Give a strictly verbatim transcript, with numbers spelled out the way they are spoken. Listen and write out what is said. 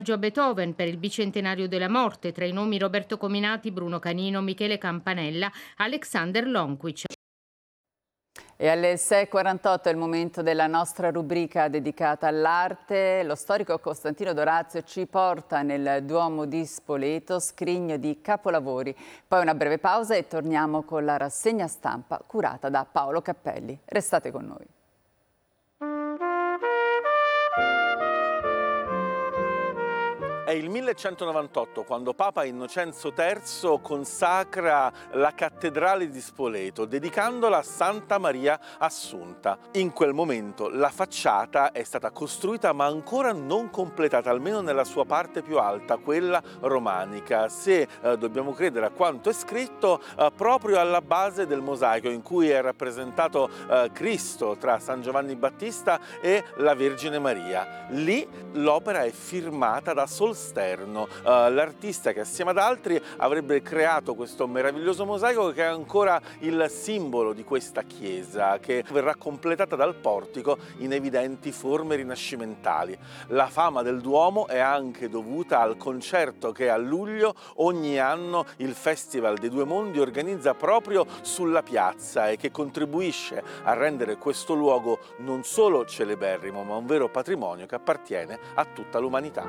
A Beethoven per il bicentenario della morte, tra i nomi Roberto Cominati, Bruno Canino, Michele Campanella, Alexander Lonquich. E alle sei e quarantotto è il momento della nostra rubrica dedicata all'arte. Lo storico Costantino D'Orazio ci porta nel Duomo di Spoleto, scrigno di capolavori. Poi una breve pausa e torniamo con la rassegna stampa curata da Paolo Cappelli. Restate con noi. È il millecentonovantotto quando Papa Innocenzo terzo consacra la cattedrale di Spoleto, dedicandola a Santa Maria Assunta. In quel momento la facciata è stata costruita ma ancora non completata, almeno nella sua parte più alta, quella romanica, se eh, dobbiamo credere a quanto è scritto eh, proprio alla base del mosaico in cui è rappresentato eh, Cristo tra San Giovanni Battista e la Vergine Maria. Lì l'opera è firmata da Sol Sterno, uh, l'artista che assieme ad altri avrebbe creato questo meraviglioso mosaico che è ancora il simbolo di questa chiesa, che verrà completata dal portico in evidenti forme rinascimentali. La fama del Duomo è anche dovuta al concerto che a luglio ogni anno il Festival dei Due Mondi organizza proprio sulla piazza e che contribuisce a rendere questo luogo non solo celeberrimo ma un vero patrimonio che appartiene a tutta l'umanità.